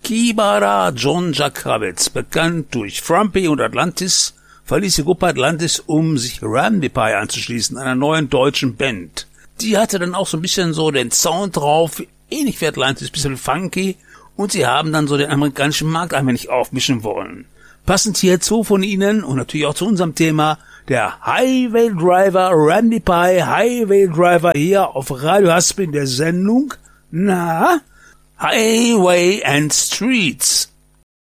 Kibara John Jack Kravitz, bekannt durch Frumpy und Atlantis, verließ die Gruppe Atlantis, um sich Randy Pie anzuschließen, einer neuen deutschen Band. Die hatte dann auch so ein bisschen so den Sound drauf, ähnlich wie Atlantis, bisschen funky, und sie haben dann so den amerikanischen Markt ein wenig aufmischen wollen. Passend hierzu von ihnen und natürlich auch zu unserem Thema der Highway Driver Randy Pie, Highway Driver hier auf Radio Haspel in der Sendung, Highway and Streets.